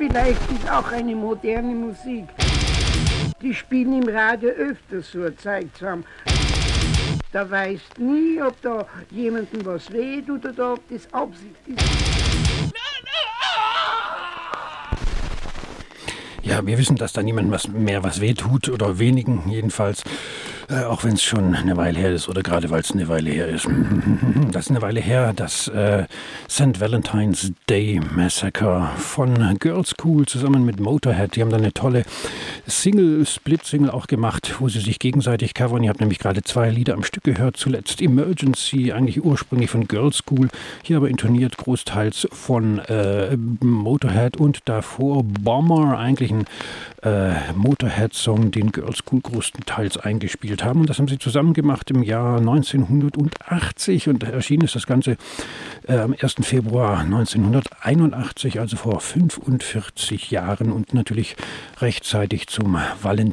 vielleicht ist auch eine moderne Musik. Die spielen im Radio öfter so ein Zeug zusammen. Da weißt nie, ob da jemandem was wehtut oder ob das Absicht ist. Ja, wir wissen, dass da niemandem was wehtut oder wenigen jedenfalls. Auch wenn es schon eine Weile her ist oder gerade weil es eine Weile her ist. Das ist eine Weile her, das St. Valentine's Day Massacre von Girls School zusammen mit Motorhead. Die haben da eine tolle Split-Single auch gemacht, wo sie sich gegenseitig covern. Ihr habt nämlich gerade 2 Lieder am Stück gehört. Zuletzt Emergency, eigentlich ursprünglich von Girls School, hier aber intoniert großteils von Motorhead und davor Bomber, eigentlich ein Motorhead-Song, den Girls School größtenteils eingespielt haben. Und das haben sie zusammen gemacht im Jahr 1980 und erschienen ist das Ganze am 1. Februar 1981, also vor 45 Jahren und natürlich rechtzeitig zum Valentinstag.